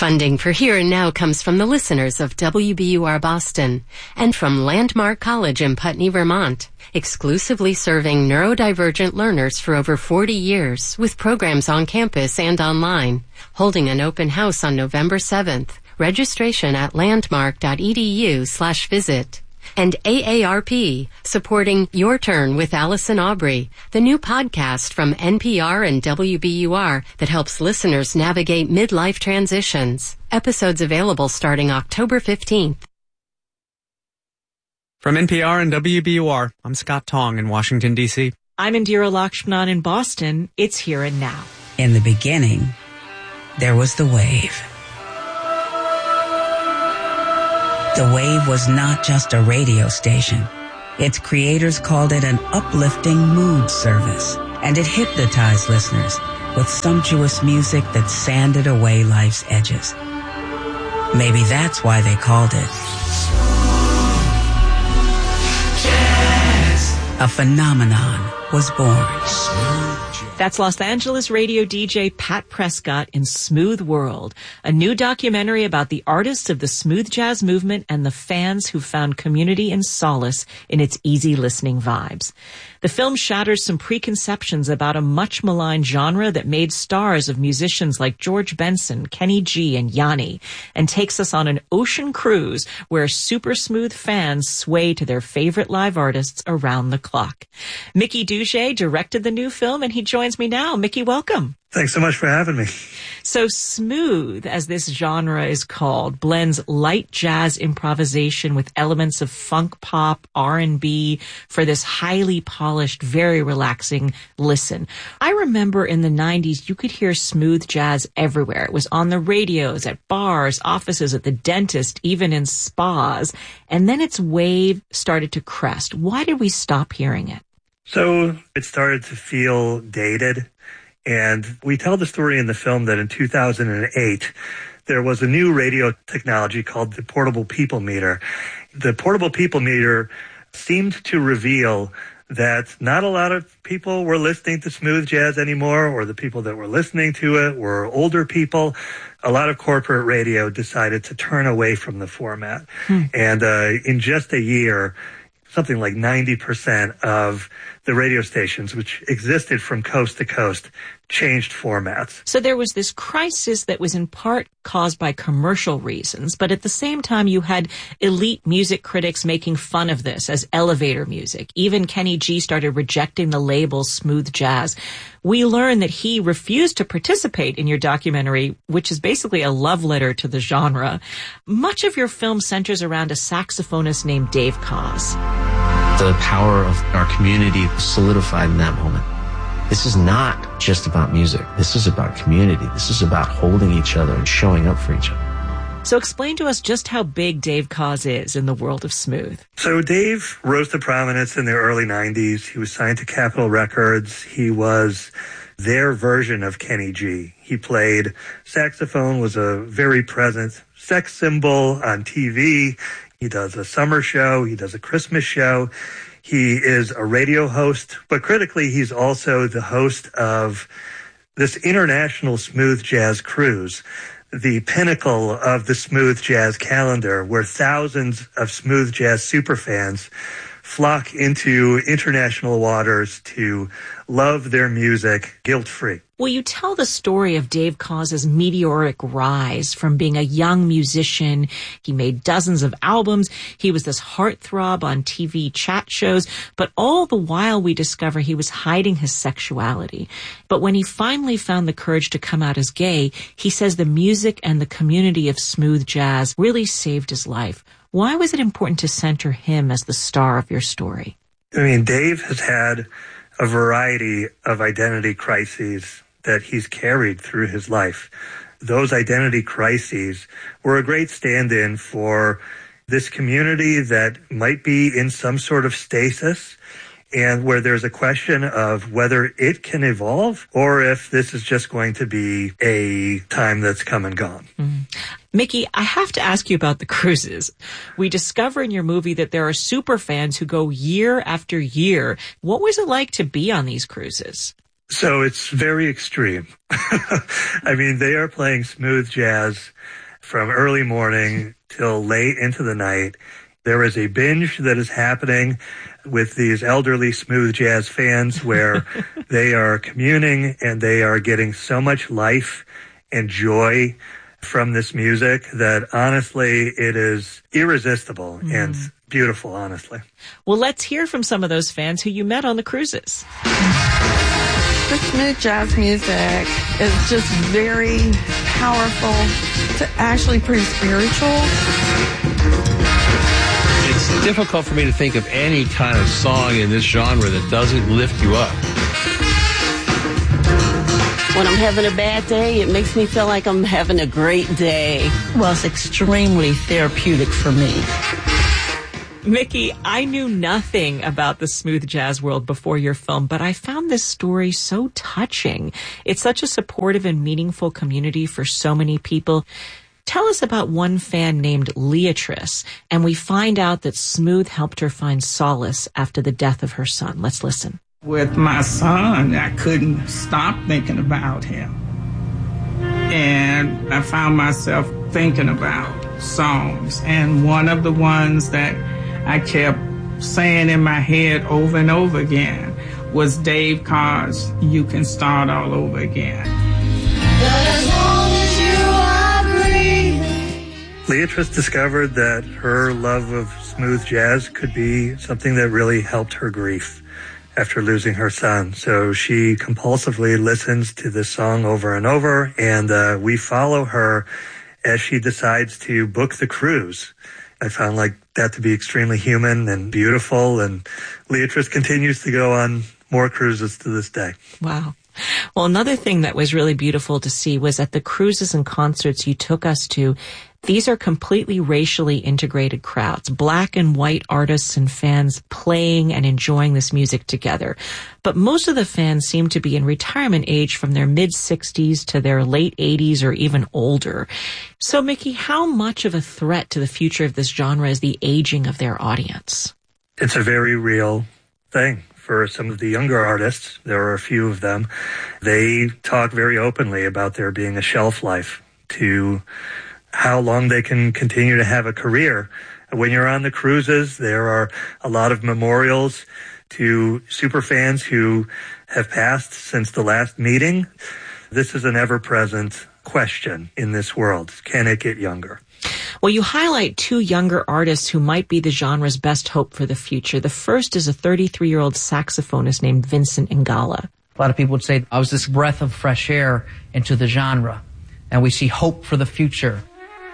Funding for Here and Now comes from the listeners of WBUR Boston and from Landmark College in Putney, Vermont, exclusively serving neurodivergent learners for over 40 years with programs on campus and online, holding an open house on November 7th. Registration at landmark.edu/visit. And AARP, supporting Your Turn with Allison Aubrey, the new podcast from NPR and WBUR that helps listeners navigate midlife transitions. Episodes available starting October 15th. From NPR and WBUR, I'm Scott Tong in Washington, D.C. I'm Indira Lakshmanan in Boston. It's Here and Now. In the beginning, there was the wave. The Wave was not just a radio station. Its creators called it an uplifting mood service, and it hypnotized listeners with sumptuous music that sanded away life's edges. Maybe that's why they called it Jazz. A phenomenon was born. That's Los Angeles radio DJ Pat Prescott in Smooth World, a new documentary about the artists of the smooth jazz movement and the fans who found community and solace in its easy listening vibes. The film shatters some preconceptions about a much maligned genre that made stars of musicians like George Benson, Kenny G, and Yanni, and takes us on an ocean cruise where super smooth fans sway to their favorite live artists around the clock. Mickey Duge directed the new film, and he joins me now. Mickey, welcome. Thanks so much for having me. So smooth, as this genre is called, blends light jazz improvisation with elements of funk pop, R&B for this highly polished, very relaxing listen. I remember in the 90s, you could hear smooth jazz everywhere. It was on the radios, at bars, offices, at the dentist, even in spas. And then its wave started to crest. Why did we stop hearing it? So it started to feel dated. And we tell the story in the film that in 2008, there was a new radio technology called the Portable People Meter. The Portable People Meter seemed to reveal that not a lot of people were listening to smooth jazz anymore, or the people that were listening to it were older people. A lot of corporate radio decided to turn away from the format. And in just a year, something like 90% of the radio stations, which existed from coast to coast, changed formats. So there was this crisis that was in part caused by commercial reasons, but at the same time you had elite music critics making fun of this as elevator music. Even Kenny G started rejecting the label smooth jazz. We learned that he refused to participate in your documentary, which is basically a love letter to the genre. Much of your film centers around a saxophonist named Dave Koz. The power of our community solidified in that moment. This is not just about music. This is about community. This is about holding each other and showing up for each other. So explain to us just how big Dave Koz is in the world of smooth. So Dave rose to prominence in the early 90s. He was signed to Capitol Records. He was their version of Kenny G. He played saxophone, was a very present sex symbol on TV. He does a summer show. He does a Christmas show. He is a radio host, but critically, he's also the host of this international smooth jazz cruise, the pinnacle of the smooth jazz calendar, where thousands of smooth jazz superfans flock into international waters to love their music guilt-free. Will you tell the story of Dave Koz's meteoric rise from being a young musician? He made dozens of albums. He was this heartthrob on TV chat shows, but all the while we discover he was hiding his sexuality. But when he finally found the courage to come out as gay, he says the music and the community of smooth jazz really saved his life. Why was it important to center him as the star of your story? I mean, Dave has had a variety of identity crises that he's carried through his life. Those identity crises were a great stand-in for this community that might be in some sort of stasis, and where there's a question of whether it can evolve or if this is just going to be a time that's come and gone. Mickey, I have to ask you about the cruises. We discover in your movie that there are super fans who go year after year. What was it like to be on these cruises? So it's very extreme. I mean, they are playing smooth jazz from early morning till late into the night. There is a binge that is happening with these elderly smooth jazz fans where they are communing and they are getting so much life and joy from this music that honestly it is irresistible and beautiful, honestly. Well, let's hear from some of those fans who you met on the cruises. The smooth jazz music is just very powerful. It's actually pretty spiritual. It's difficult for me to think of any kind of song in this genre that doesn't lift you up. When I'm having a bad day, it makes me feel like I'm having a great day. Well, it's extremely therapeutic for me. Mickey, I knew nothing about the smooth jazz world before your film, but I found this story so touching. It's such a supportive and meaningful community for so many people. Tell us about one fan named Leatrice, and we find out that Smooth helped her find solace after the death of her son. Let's listen. With my son, I couldn't stop thinking about him. And I found myself thinking about songs. And one of the ones that I kept saying in my head over and over again was Dave Carr's You Can Start All Over Again. But as long as you are breathing. Leatrice discovered that her love of smooth jazz could be something that really helped her grief after losing her son. So she compulsively listens to this song over and over, and we follow her as she decides to book the cruise. I found like that to be extremely human and beautiful, and Leatrice continues to go on more cruises to this day. Wow. Well, another thing that was really beautiful to see was at the cruises and concerts you took us to, these are completely racially integrated crowds, black and white artists and fans playing and enjoying this music together. But most of the fans seem to be in retirement age from their mid-60s to their late 80s or even older. So, Mickey, how much of a threat to the future of this genre is the aging of their audience? It's a very real thing. For some of the younger artists, there are a few of them, they talk very openly about there being a shelf life to how long they can continue to have a career. When you're on the cruises, there are a lot of memorials to superfans who have passed since the last meeting. This is an ever-present question in this world. Can it get younger? Well, you highlight two younger artists who might be the genre's best hope for the future. The first is a 33-year-old saxophonist named Vincent Ingala. A lot of people would say I was this breath of fresh air into the genre, and we see hope for the future.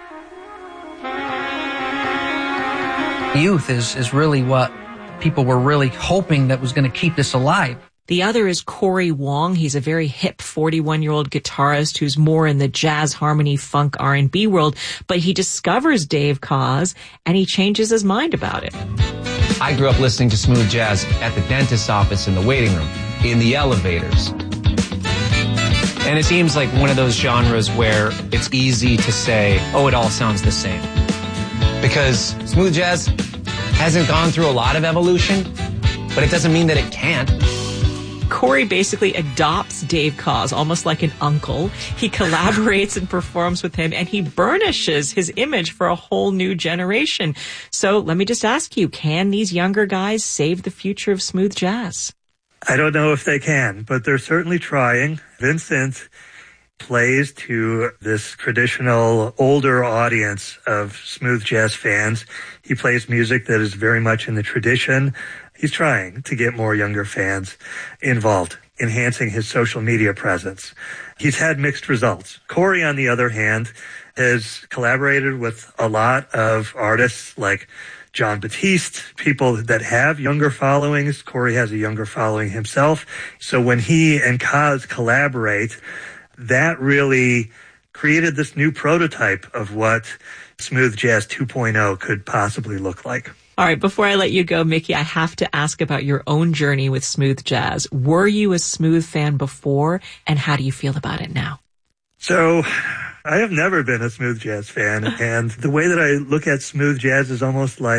Youth is really what people were really hoping that was going to keep this alive. The other is Corey Wong. He's a very hip 41-year-old guitarist who's more in the jazz, harmony, funk, R&B world, but he discovers Dave Koz and he changes his mind about it. I grew up listening to smooth jazz at the dentist's office, in the waiting room, in the elevators. And it seems like one of those genres where it's easy to say, oh, it all sounds the same. Because smooth jazz hasn't gone through a lot of evolution, but it doesn't mean that it can't. Corey basically adopts Dave Koz, almost like an uncle. He collaborates and performs with him, and he burnishes his image for a whole new generation. So let me just ask you, can these younger guys save the future of smooth jazz? I don't know if they can, but they're certainly trying. Vincent plays to this traditional older audience of smooth jazz fans. He plays music that is very much in the tradition. He's trying to get more younger fans involved, enhancing his social media presence. He's had mixed results. Corey, on the other hand, has collaborated with a lot of artists like Jon Batiste, people that have younger followings. Corey has a younger following himself. So when he and Koz collaborate, that really created this new prototype of what Smooth Jazz 2.0 could possibly look like. All right, before I let you go, Mickey, I have to ask about your own journey with smooth jazz. Were you a smooth fan before, and how do you feel about it now? So I have never been a smooth jazz fan, and the way that I look at smooth jazz is almost like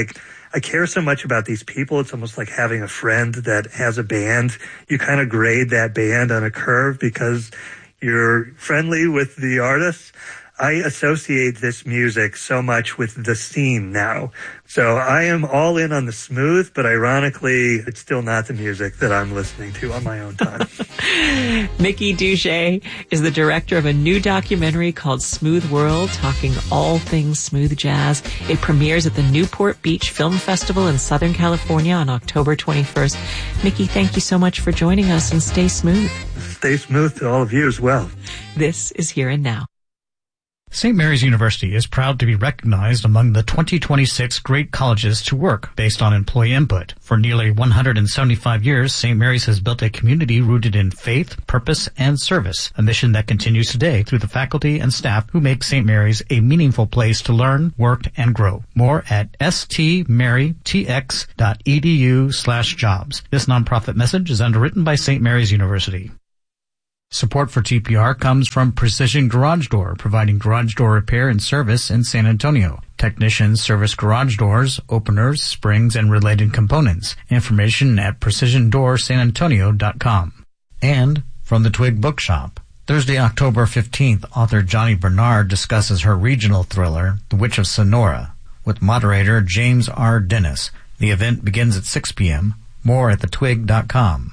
I care so much about these people. It's almost like having a friend that has a band. You kind of grade that band on a curve because you're friendly with the artists. I associate this music so much with the scene now. So I am all in on the smooth, but ironically, it's still not the music that I'm listening to on my own time. Mickey Doucet is the director of a new documentary called Smooth World, talking all things smooth jazz. It premieres at the Newport Beach Film Festival in Southern California on October 21st. Mickey, thank you so much for joining us, and stay smooth. Stay smooth to all of you as well. This is Here and Now. St. Mary's University is proud to be recognized among the 2026 Great Colleges to Work based on employee input. For nearly 175 years, St. Mary's has built a community rooted in faith, purpose, and service, a mission that continues today through the faculty and staff who make St. Mary's a meaningful place to learn, work, and grow. More at stmarytx.edu/jobs. This nonprofit message is underwritten by St. Mary's University. Support for TPR comes from Precision Garage Door, providing garage door repair and service in San Antonio. Technicians service garage doors, openers, springs, and related components. Information at precisiondoorsanantonio.com. And from the Twig Bookshop. Thursday, October 15th, author Johnny Bernard discusses her regional thriller, The Witch of Sonora, with moderator James R. Dennis. The event begins at 6 p.m. More at thetwig.com.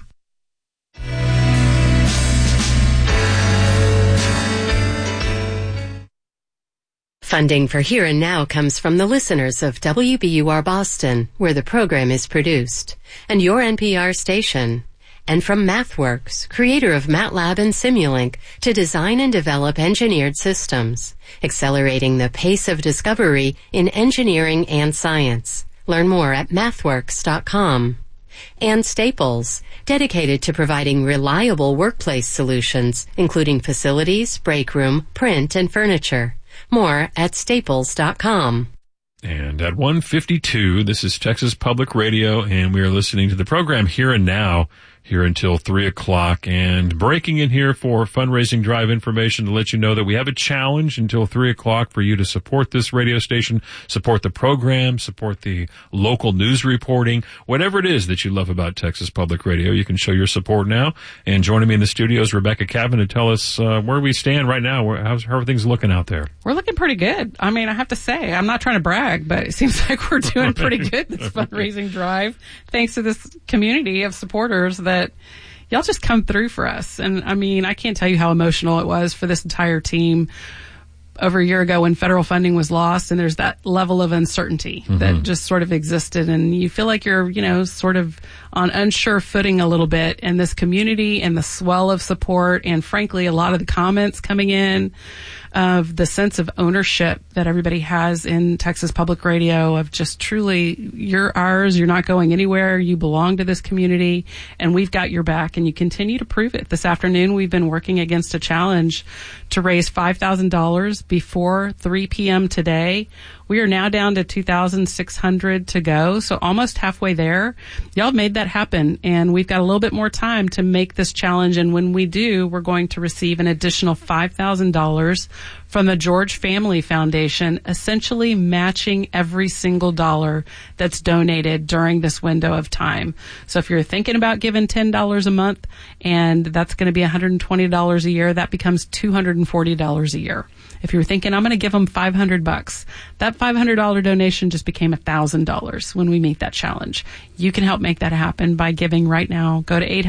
Funding for Here and Now comes from the listeners of WBUR Boston, where the program is produced, and your NPR station, and from MathWorks, creator of MATLAB and Simulink, to design and develop engineered systems, accelerating the pace of discovery in engineering and science. Learn more at mathworks.com. And Staples, dedicated to providing reliable workplace solutions, including facilities, break room, print, and furniture. More at staples.com. And at 1:52, this is Texas Public Radio, and we are listening to the program Here and Now, here until 3 o'clock. And breaking in here for fundraising drive information to let you know that we have a challenge until 3 o'clock for you to support this radio station, support the program, support the local news reporting, whatever it is that you love about Texas Public Radio. You can show your support now. And joining me in the studio is Rebecca Cavan to tell us where we stand right now. How are things looking out there? We're looking pretty good. I mean, I have to say, I'm not trying to brag, but it seems like we're doing pretty good this fundraising drive, thanks to this community of supporters that y'all just come through for us. And I mean, I can't tell you how emotional it was for this entire team over a year ago when federal funding was lost, and there's that level of uncertainty that just sort of existed, and you feel like you're, sort of on unsure footing a little bit, and this community and the swell of support, and frankly, a lot of the comments coming in of the sense of ownership that everybody has in Texas Public Radio of just truly, you're ours, you're not going anywhere, you belong to this community, and we've got your back, and you continue to prove it. This afternoon, we've been working against a challenge to raise $5,000 before 3 p.m. today. We are now down to 2,600 to go, so almost halfway there. Y'all made that happen, and we've got a little bit more time to make this challenge, and when we do, we're going to receive an additional $5,000 from the George Family Foundation, essentially matching every single dollar that's donated during this window of time. So if you're thinking about giving $10 a month, and that's going to be $120 a year, that becomes $240 a year. If you're thinking, I'm going to give them $500, that $500 donation just became $1,000 when we meet that challenge. You can help make that happen by giving right now. Go to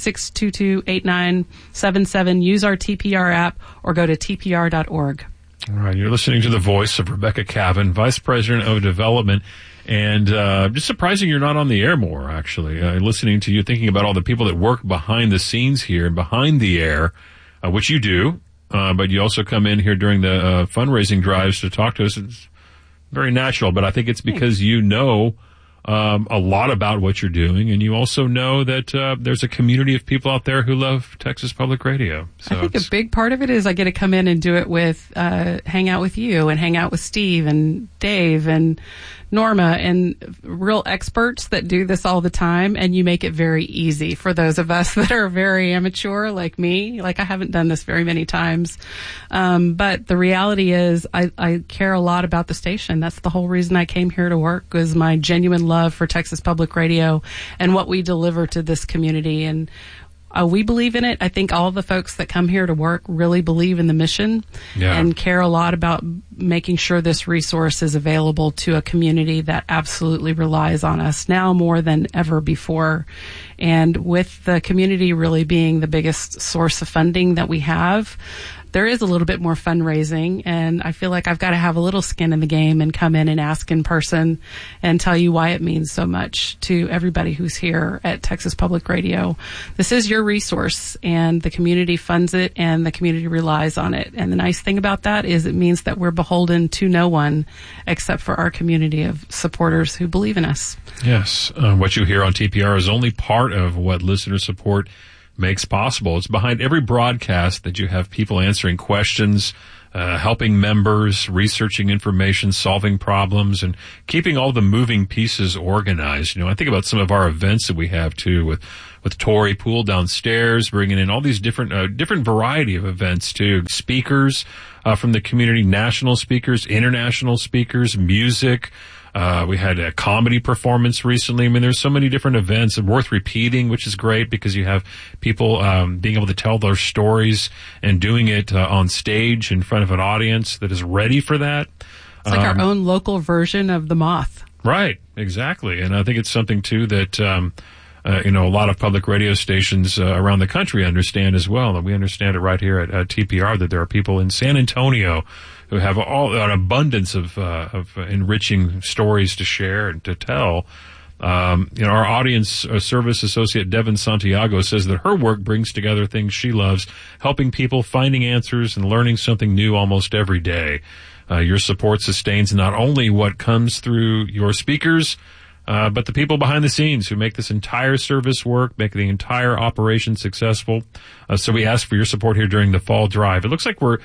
800-622-8977, use our TPR app, or go to tpr.org. All right, you're listening to the voice of Rebecca Cavan, Vice President of Development. And just surprising you're not on the air more, actually. Listening to you, thinking about all the people that work behind the scenes here, behind the air, which you do. But you also come in here during the fundraising drives to talk to us. It's very natural, but I think it's because you know a lot about what you're doing, and you also know that there's a community of people out there who love Texas Public Radio. So I think a big part of it is I get to come in and do it with, hang out with you and hang out with Steve and Dave and Norma and real experts that do this all the time, and you make it very easy for those of us that are very amateur like me. Like, I haven't done this very many times. But the reality is I care a lot about the station. That's the whole reason I came here to work, was my genuine love for Texas Public Radio and what we deliver to this community. And we believe in it. I think all of the folks that come here to work really believe in the mission and care a lot about making sure this resource is available to a community that absolutely relies on us now more than ever before. And with the community really being the biggest source of funding that we have, there is a little bit more fundraising, and I feel like I've got to have a little skin in the game and come in and ask in person and tell you why it means so much to everybody who's here at Texas Public Radio. This is your resource, and the community funds it, and the community relies on it. And the nice thing about that is it means that we're beholden to no one except for our community of supporters who believe in us. Yes. What you hear on TPR is only part of what listener support makes possible. It's behind every broadcast that you have people answering questions, helping members, researching information, solving problems, and keeping all the moving pieces organized. You know, I think about some of our events that we have too, with Tori Poole downstairs, bringing in all these different variety of events too. Speakers from the community, national speakers, international speakers, music. We had a comedy performance recently. I mean, there's so many different events worth repeating, which is great because you have people being able to tell their stories and doing it on stage in front of an audience that is ready for that. It's like our own local version of The Moth. Right, exactly. And I think it's something, too, that a lot of public radio stations around the country understand as well. And we understand it right here at TPR, that there are people in San Antonio who have an abundance of enriching stories to share and to tell. Our audience service associate Devin Santiago says that her work brings together things she loves, helping people, finding answers, and learning something new almost every day. Your support sustains not only what comes through your speakers, but the people behind the scenes who make this entire service work, make the entire operation successful. So we ask for your support here during the fall drive. It looks like we're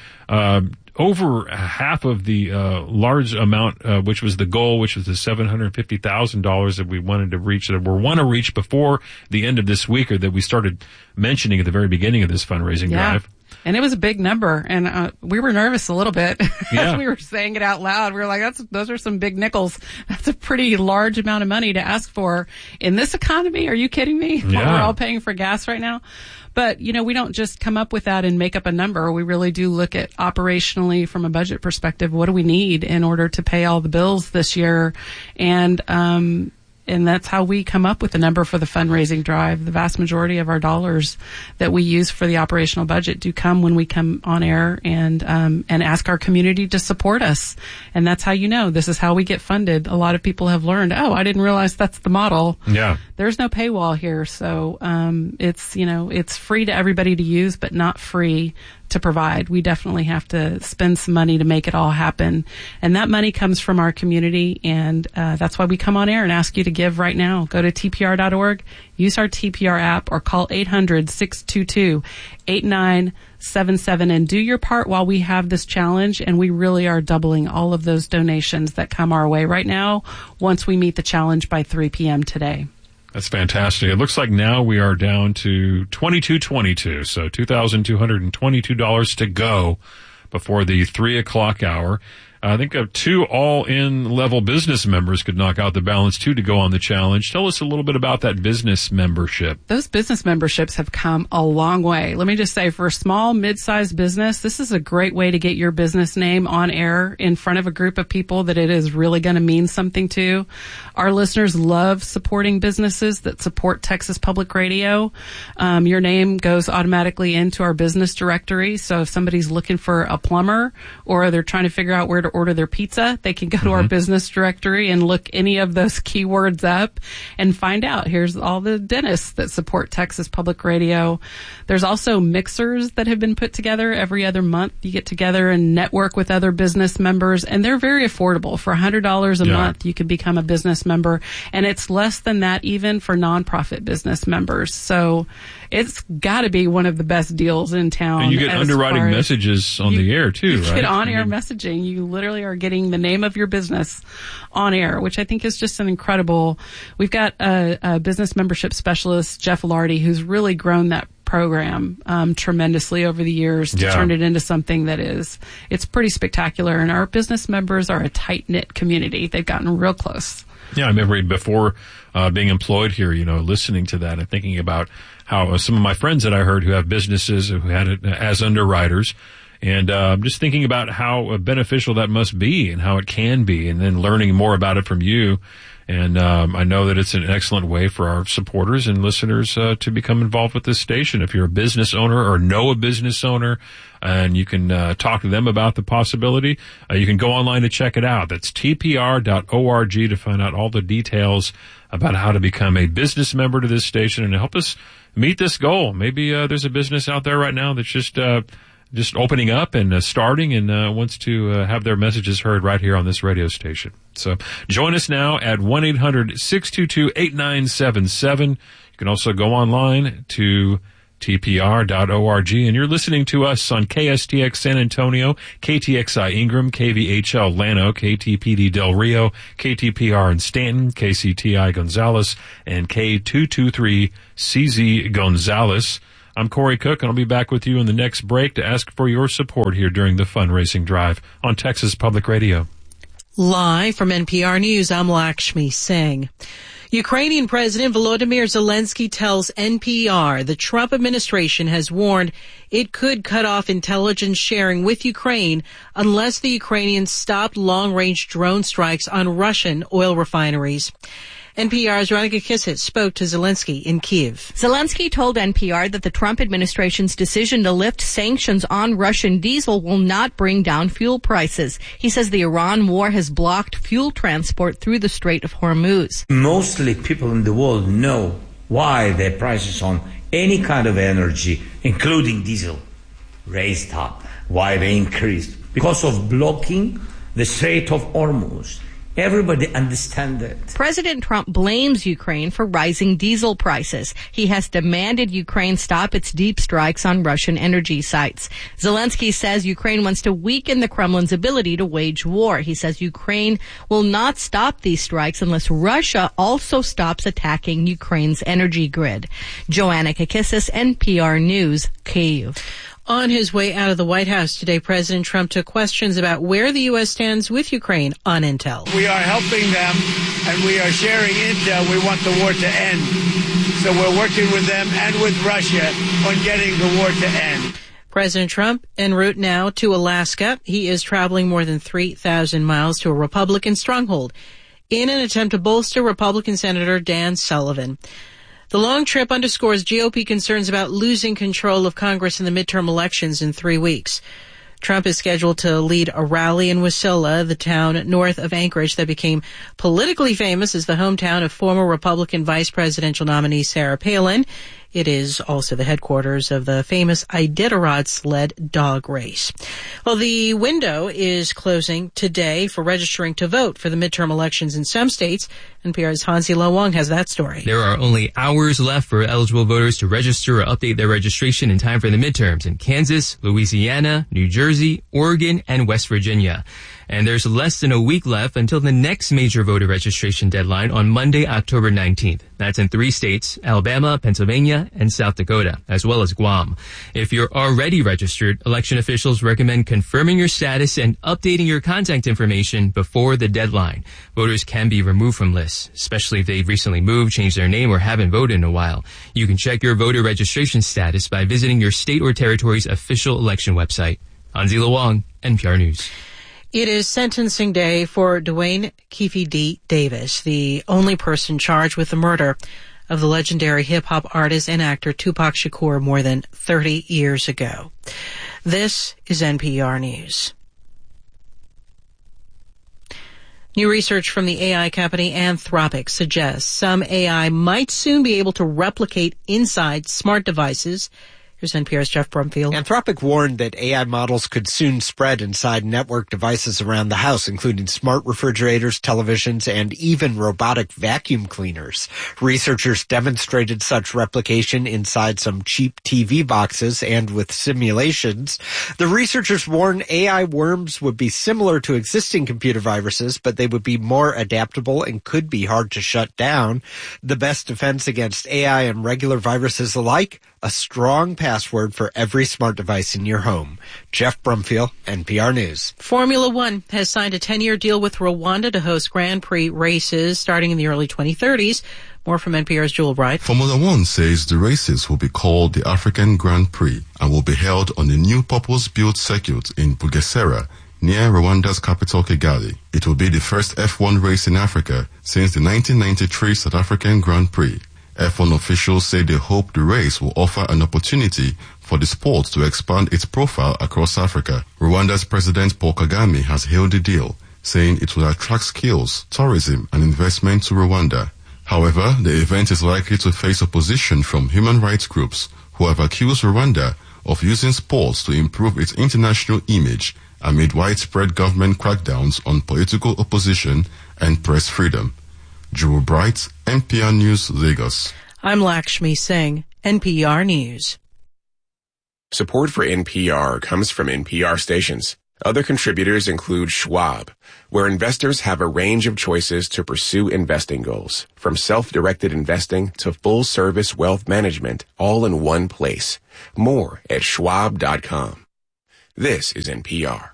over half of the large amount, which was the goal, which was the $750,000 that we wanted to reach, that we want to reach before the end of this week, or that we started mentioning at the very beginning of this fundraising drive. And it was a big number, and we were nervous a little bit as we were saying it out loud. We were like, those are some big nickels. That's a pretty large amount of money to ask for in this economy. Are you kidding me? Yeah. We're all paying for gas right now. But, we don't just come up with that and make up a number. We really do look at operationally from a budget perspective, what do we need in order to pay all the bills this year? And that's how we come up with the number for the fundraising drive. The vast majority of our dollars that we use for the operational budget do come when we come on air and ask our community to support us. And that's how this is how we get funded. A lot of people have learned, I didn't realize that's the model. Yeah. There's no paywall here. So, it's free to everybody to use, but not free to provide. We definitely have to spend some money to make it all happen. And that money comes from our community. And that's why we come on air and ask you to give right now. Go to TPR.org, use our TPR app, or call 800-622-8977 and do your part while we have this challenge. And we really are doubling all of those donations that come our way right now once we meet the challenge by 3 p.m. today. That's fantastic. It looks like now we are down to $22.22, so $2,222 to go before the 3 o'clock hour. I think 2 all-in level business members could knock out the balance, too, to go on the challenge. Tell us a little bit about that business membership. Those business memberships have come a long way. Let me just say, for a small, mid-sized business, this is a great way to get your business name on air in front of a group of people that it is really going to mean something to. Our listeners love supporting businesses that support Texas Public Radio. Your name goes automatically into our business directory. So if somebody's looking for a plumber, or they're trying to figure out where to order their pizza, they can go to our business directory and look any of those keywords up and find out. Here's all the dentists that support Texas Public Radio. There's also mixers that have been put together every other month. You get together and network with other business members, and they're very affordable. For $100 a month, you can become a business member, and it's less than that even for nonprofit business members. So it's got to be one of the best deals in town. And you get underwriting messages on the air, too, right? You get on-air messaging. You literally are getting the name of your business on air, which I think is just an incredible... We've got a business membership specialist, Jeff Lardy, who's really grown that program tremendously over the years to turn it into something that it's pretty spectacular. And our business members are a tight-knit community. They've gotten real close. Yeah, I remember before being employed here, listening to that and thinking about how some of my friends that I heard who have businesses who had it as underwriters, and just thinking about how beneficial that must be and how it can be, and then learning more about it from you. And I know that it's an excellent way for our supporters and listeners to become involved with this station. If you're a business owner or know a business owner, and you can talk to them about the possibility, you can go online to check it out. That's tpr.org to find out all the details about how to become a business member to this station and help us meet this goal. Maybe there's a business out there right now that's just opening up and starting and wants to have their messages heard right here on this radio station. So join us now at 1-800-622-8977. You can also go online to tpr.org, and you're listening to us on KSTX San Antonio, KTXI Ingram, KVHL Llano, KTPD Del Rio, KTPR in Stanton, KCTI Gonzales, and K223CZ Gonzales. I'm Corey Cook, and I'll be back with you in the next break to ask for your support here during the fundraising drive on Texas Public Radio. Live from NPR News, I'm Lakshmi Singh. Ukrainian President Volodymyr Zelensky tells NPR the Trump administration has warned it could cut off intelligence sharing with Ukraine unless the Ukrainians stopped long-range drone strikes on Russian oil refineries. NPR's Veronica Kissett spoke to Zelensky in Kyiv. Zelensky told NPR that the Trump administration's decision to lift sanctions on Russian diesel will not bring down fuel prices. He says the Iran war has blocked fuel transport through the Strait of Hormuz. Mostly people in the world know why the prices on any kind of energy, including diesel, raised up, why they increased. Because of blocking the Strait of Hormuz. Everybody understands it. President Trump blames Ukraine for rising diesel prices. He has demanded Ukraine stop its deep strikes on Russian energy sites. Zelensky says Ukraine wants to weaken the Kremlin's ability to wage war. He says Ukraine will not stop these strikes unless Russia also stops attacking Ukraine's energy grid. Joanna Kakissis, NPR News, Kyiv. On his way out of the White House today, President Trump took questions about where the U.S. stands with Ukraine on intel. We are helping them, and we are sharing intel. We want the war to end. So we're working with them and with Russia on getting the war to end. President Trump en route now to Alaska. He is traveling more than 3,000 miles to a Republican stronghold in an attempt to bolster Republican Senator Dan Sullivan. The long trip underscores GOP concerns about losing control of Congress in the midterm elections in 3 weeks. Trump is scheduled to lead a rally in Wasilla, the town north of Anchorage that became politically famous as the hometown of former Republican vice presidential nominee Sarah Palin. It is also the headquarters of the famous Iditarod sled dog race. Well, the window is closing today for registering to vote for the midterm elections in some states. NPR's Hansi Lo Wong has that story. There are only hours left for eligible voters to register or update their registration in time for the midterms in Kansas, Louisiana, New Jersey, Oregon, and West Virginia. And there's less than a week left until the next major voter registration deadline on Monday, October 19th. That's in 3 states, Alabama, Pennsylvania, and South Dakota, as well as Guam. If you're already registered, election officials recommend confirming your status and updating your contact information before the deadline. Voters can be removed from lists, especially if they've recently moved, changed their name, or haven't voted in a while. You can check your voter registration status by visiting your state or territory's official election website. Hansi Lo Wong, NPR News. It is sentencing day for Dwayne Keefe D. Davis, the only person charged with the murder of the legendary hip-hop artist and actor Tupac Shakur more than 30 years ago. This is NPR News. New research from the AI company Anthropic suggests some AI might soon be able to replicate inside smart devices. Here's NPR's Jeff Brumfield. Anthropic warned that AI models could soon spread inside network devices around the house, including smart refrigerators, televisions, and even robotic vacuum cleaners. Researchers demonstrated such replication inside some cheap TV boxes and with simulations. The researchers warned AI worms would be similar to existing computer viruses, but they would be more adaptable and could be hard to shut down. The best defense against AI and regular viruses alike? A strong password for every smart device in your home. Jeff Brumfield, NPR News. Formula One has signed a 10-year deal with Rwanda to host Grand Prix races starting in the early 2030s. More from NPR's Jewel Bright. Formula One says the races will be called the African Grand Prix and will be held on the new purpose-built circuit in Bugesera, near Rwanda's capital Kigali. It will be the first F1 race in Africa since the 1993 South African Grand Prix. F1 officials say they hope the race will offer an opportunity for the sport to expand its profile across Africa. Rwanda's President Paul Kagame has hailed the deal, saying it will attract skills, tourism, and investment to Rwanda. However, the event is likely to face opposition from human rights groups who have accused Rwanda of using sports to improve its international image amid widespread government crackdowns on political opposition and press freedom. Jewel Bright, NPR News, Lagos. I'm Lakshmi Singh, NPR News. Support for NPR comes from NPR stations. Other contributors include Schwab, where investors have a range of choices to pursue investing goals, from self-directed investing to full-service wealth management, all in one place. More at schwab.com. This is NPR.